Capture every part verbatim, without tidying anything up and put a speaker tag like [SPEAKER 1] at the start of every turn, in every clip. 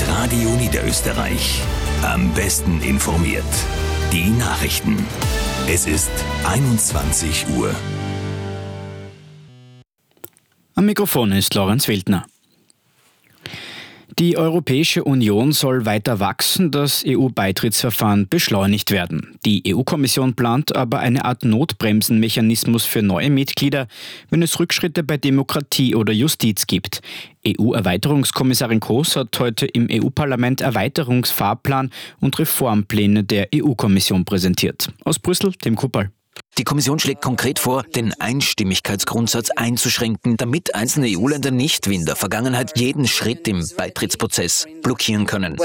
[SPEAKER 1] Radio Niederösterreich. Am besten informiert. Die Nachrichten. Es ist einundzwanzig Uhr.
[SPEAKER 2] Am Mikrofon ist Lorenz Wildner. Die Europäische Union soll weiter wachsen, das E U-Beitrittsverfahren beschleunigt werden. Die E U-Kommission plant aber eine Art Notbremsenmechanismus für neue Mitglieder, wenn es Rückschritte bei Demokratie oder Justiz gibt. E U-Erweiterungskommissarin Kroes hat heute im E U-Parlament Erweiterungsfahrplan und Reformpläne der E U-Kommission präsentiert. Aus Brüssel, Tim Kuppal.
[SPEAKER 3] Die Kommission schlägt konkret vor, den Einstimmigkeitsgrundsatz einzuschränken, damit einzelne E U-Länder nicht wie in der Vergangenheit jeden Schritt im Beitrittsprozess blockieren können.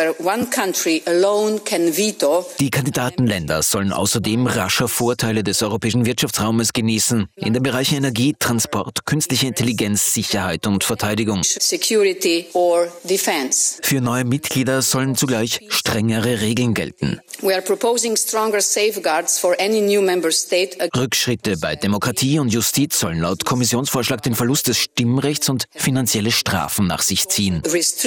[SPEAKER 3] Die Kandidatenländer sollen außerdem rascher Vorteile des europäischen Wirtschaftsraumes genießen, in den Bereichen Energie, Transport, künstliche Intelligenz, Sicherheit und Verteidigung. Für neue Mitglieder sollen zugleich strengere Regeln gelten. Rückschritte bei Demokratie und Justiz sollen laut Kommissionsvorschlag den Verlust des Stimmrechts und finanzielle Strafen nach sich ziehen.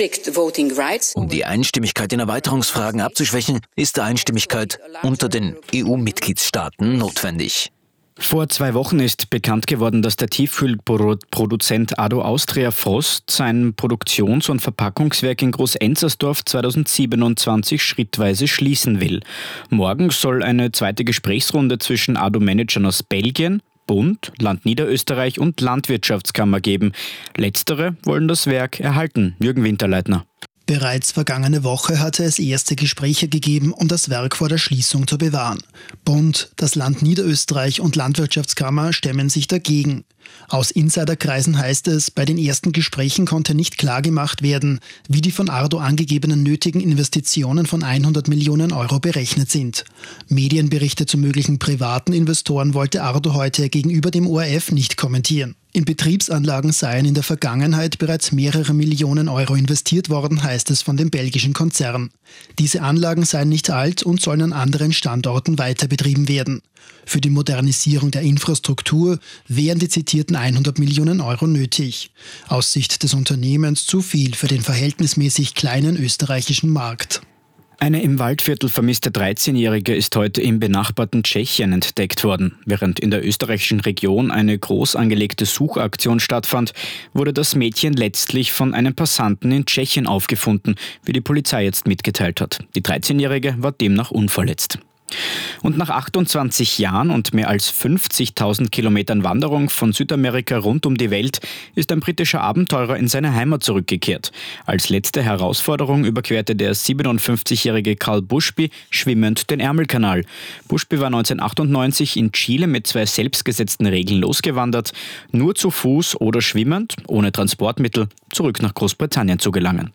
[SPEAKER 3] Um die Einstimmigkeit in Erweiterungsfragen abzuschwächen, ist Einstimmigkeit unter den E U-Mitgliedstaaten notwendig.
[SPEAKER 2] Vor zwei Wochen ist bekannt geworden, dass der Tiefkühlproduzent Ado Austria Frost sein Produktions- und Verpackungswerk in Groß-Enzersdorf zweitausendsiebenundzwanzig schrittweise schließen will. Morgen soll eine zweite Gesprächsrunde zwischen Ado-Managern aus Belgien, Bund, Land Niederösterreich und Landwirtschaftskammer geben. Letztere wollen das Werk erhalten. Jürgen Winterleitner.
[SPEAKER 4] Bereits vergangene Woche hatte es erste Gespräche gegeben, um das Werk vor der Schließung zu bewahren. Bund, das Land Niederösterreich und Landwirtschaftskammer stemmen sich dagegen. Aus Insiderkreisen heißt es, bei den ersten Gesprächen konnte nicht klargemacht werden, wie die von Ardo angegebenen nötigen Investitionen von hundert Millionen Euro berechnet sind. Medienberichte zu möglichen privaten Investoren wollte Ardo heute gegenüber dem O R F nicht kommentieren. In Betriebsanlagen seien in der Vergangenheit bereits mehrere Millionen Euro investiert worden, heißt es von dem belgischen Konzern. Diese Anlagen seien nicht alt und sollen an anderen Standorten weiter betrieben werden. Für die Modernisierung der Infrastruktur wären die zitierten hundert Millionen Euro nötig. Aus Sicht des Unternehmens zu viel für den verhältnismäßig kleinen österreichischen Markt.
[SPEAKER 2] Eine im Waldviertel vermisste dreizehnjährige ist heute im benachbarten Tschechien entdeckt worden. Während in der österreichischen Region eine groß angelegte Suchaktion stattfand, wurde das Mädchen letztlich von einem Passanten in Tschechien aufgefunden, wie die Polizei jetzt mitgeteilt hat. Die dreizehnjährige war demnach unverletzt. Und nach achtundzwanzig Jahren und mehr als fünfzigtausend Kilometern Wanderung von Südamerika rund um die Welt ist ein britischer Abenteurer in seine Heimat zurückgekehrt. Als letzte Herausforderung überquerte der siebenundfünfzigjährige Carl Bushby schwimmend den Ärmelkanal. Bushby war neunzehnhundertachtundneunzig in Chile mit zwei selbstgesetzten Regeln losgewandert, nur zu Fuß oder schwimmend, ohne Transportmittel, zurück nach Großbritannien zu gelangen.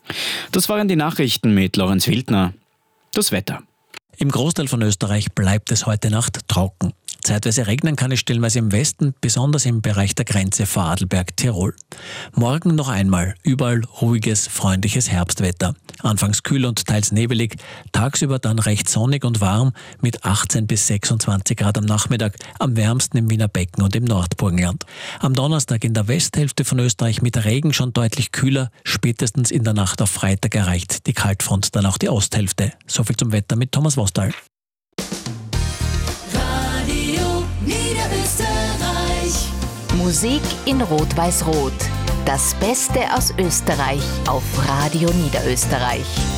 [SPEAKER 2] Das waren die Nachrichten mit Lorenz Wildner. Das Wetter.
[SPEAKER 5] Im Großteil von Österreich bleibt es heute Nacht trocken. Zeitweise regnen kann es stellenweise im Westen, besonders im Bereich der Grenze Vorarlberg-Tirol. Morgen noch einmal überall ruhiges, freundliches Herbstwetter. Anfangs kühl und teils nebelig, tagsüber dann recht sonnig und warm mit achtzehn bis sechsundzwanzig Grad am Nachmittag, am wärmsten im Wiener Becken und im Nordburgenland. Am Donnerstag in der Westhälfte von Österreich mit Regen schon deutlich kühler, spätestens in der Nacht auf Freitag erreicht die Kaltfront dann auch die Osthälfte. Soviel zum Wetter mit Thomas Vostal.
[SPEAKER 6] Musik in Rot-Weiß-Rot. Das Beste aus Österreich auf Radio Niederösterreich.